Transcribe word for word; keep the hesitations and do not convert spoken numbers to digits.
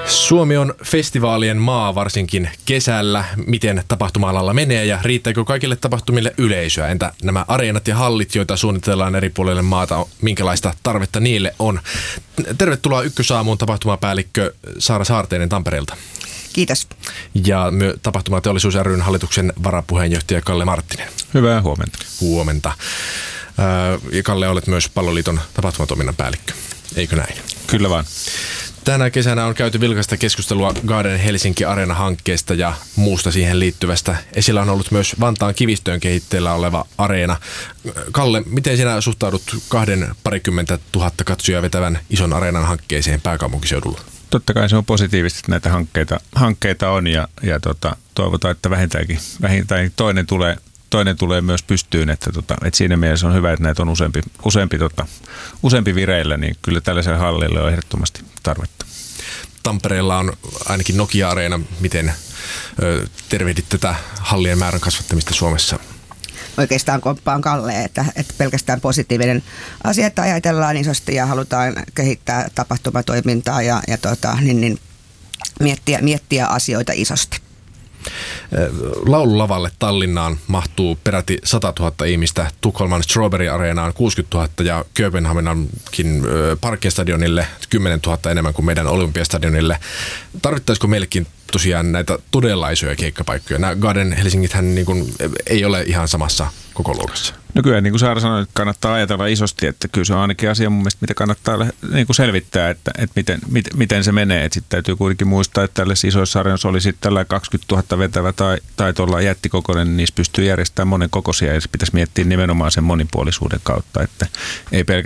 Suomi on festivaalien maa varsinkin kesällä. Miten tapahtuma-alalla menee ja riittääkö kaikille tapahtumille yleisöä? Entä nämä areenat ja hallit, joita suunnitellaan eri puolille maata, minkälaista tarvetta niille on? Tervetuloa Ykkösaamuun tapahtumapäällikkö Saara Saarteinen Tampereelta. Kiitos. Ja myös Tapahtumateollisuus ry:n hallituksen varapuheenjohtaja Kalle Marttinen. Hyvää huomenta. Huomenta. Ja Kalle, olet myös Palloliiton tapahtumatoiminnan päällikkö, eikö näin? Kyllä vaan. Tänä kesänä on käyty vilkasta keskustelua Garden Helsinki Areena-hankkeesta ja muusta siihen liittyvästä. Esillä on ollut myös Vantaan Kivistöön kehitteillä oleva areena. Kalle, miten sinä suhtaudut kahden parikymmentä tuhatta katsojaa vetävän ison areenan hankkeeseen pääkaupunkiseudulla? Totta kai se on positiivisesti, että näitä hankkeita, hankkeita on ja, ja tota, toivotaan, että vähintäänkin, vähintäänkin toinen, tulee, toinen tulee myös pystyyn. Että, tota, että siinä mielessä on hyvä, että näitä on useampi, useampi, tota, useampi vireillä, niin kyllä tällaiselle hallille on ehdottomasti tarvetta. Tampereella on ainakin Nokia-areena. Miten ö, tervehdit tätä hallien määrän kasvattamista Suomessa? Oikeastaan komppaan Kalle, että, että pelkästään positiivinen asia, että ajatellaan isosti ja halutaan kehittää tapahtumatoimintaa ja, ja tota, niin, niin, miettiä, miettiä asioita isosti. Laululavalle Tallinnaan mahtuu peräti sata tuhatta ihmistä, Tukholman Strawberry-areenaan kuusikymmentätuhatta ja Kööpenhaminankin Parkkiestadionille kymmenen tuhatta enemmän kuin meidän Olympiastadionille. Tarvittaisiko meillekin tosiaan näitä todella isoja keikkapaikkoja? Nämä Garden Helsingithän niin kuin ei ole ihan samassa kokoluokassa. No kyllä, niin kuin Saara sanoi, että kannattaa ajatella isosti, että kyllä se on ainakin asia mun mielestä, mitä kannattaa niin kuin selvittää, että, että miten, miten, miten se menee. Että sitten täytyy kuitenkin muistaa, että tällaisissa isoissa areenoissa oli sitten tällä kaksikymmentätuhatta vetävä tai, tai tuolla jättikokoinen, niin niissä pystyy järjestämään monen kokoisia ja se pitäisi miettiä nimenomaan sen monipuolisuuden kautta, että ei pelkästään